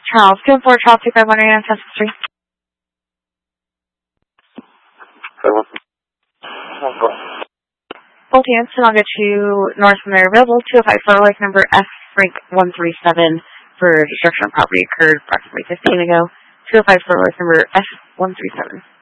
Charles, 2-4 Charles 251 on Chester Street. Both answers, I'll get you north from there. Available 205 for like number F Frank 137 for destruction of property occurred approximately 15 ago. 205 for like number F 137.